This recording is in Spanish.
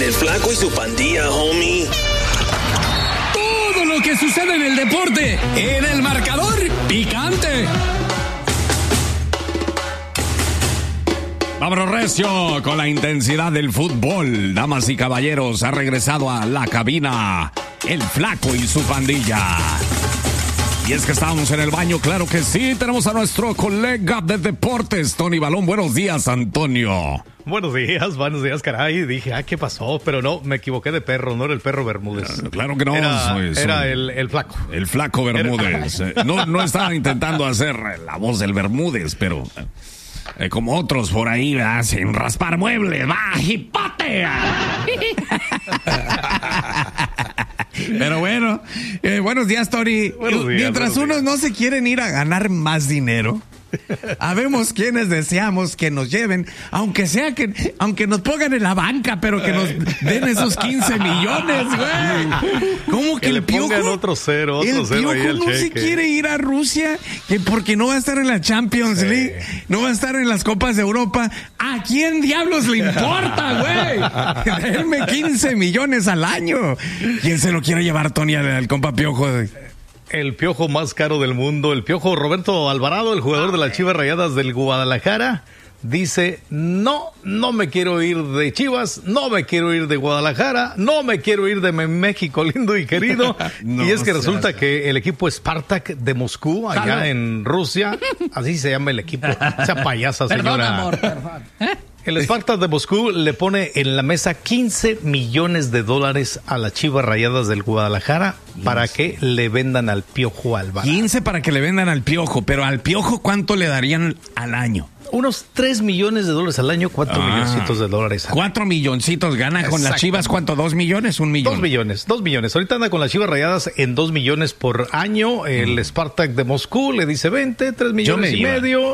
el Flaco y su pandilla, homie. Todo lo que sucede en el deporte, en el marcador picante. Vámonos recio con la intensidad del fútbol. Damas y caballeros, ha regresado a la cabina el Flaco y su pandilla. Y es que estábamos en el baño, claro que sí. Tenemos a nuestro colega de deportes, Tony Balón. Buenos días, Antonio. Buenos días, caray. Dije, ¿qué pasó? Pero no, me equivoqué de perro, no era el perro Bermúdez. Claro que no. Era el Flaco. El Flaco Bermúdez. No estaba intentando hacer la voz del Bermúdez, pero... como otros por ahí, ¿verdad? Sin raspar muebles, ¡va, hipote! Pero bueno, buenos días, Tori. Mientras unos no se quieren ir a ganar más dinero, habemos quienes deseamos que nos lleven, aunque nos pongan en la banca, pero que nos den esos 15 millones, güey. ¿Cómo que le el Piojo? Pongan otro cero ahí al No cheque. se quiere ir a Rusia, que porque no va a estar en la Champions League, no va a estar en las Copas de Europa. ¿A quién diablos le importa, güey? Denme 15 millones al año. ¿Quién se lo quiere llevar, Tony, al compa Piojo? El Piojo más caro del mundo, el Piojo Roberto Alvarado, el jugador de las Chivas Rayadas del Guadalajara, dice, no me quiero ir de Chivas, no me quiero ir de Guadalajara, no me quiero ir de México lindo y querido. Y es que resulta que el equipo Spartak de Moscú, allá en Rusia, así se llama el equipo, esa payasa señora. Perdón, amor, perdón. El Spartak de Moscú le pone en la mesa 15 millones de dólares a las Chivas Rayadas del Guadalajara para que le vendan al Piojo Alvarado. 15 para que le vendan al Piojo, pero al Piojo, ¿cuánto le darían al año? Unos 3 millones de dólares al año, 4 milloncitos de dólares. 4 milloncitos gana con las Chivas, ¿cuánto? ¿2 millones? ¿1 millón? 2 millones. Ahorita anda con las Chivas Rayadas en 2 millones por año. El Spartak de Moscú le dice 20, 3 millones y medio.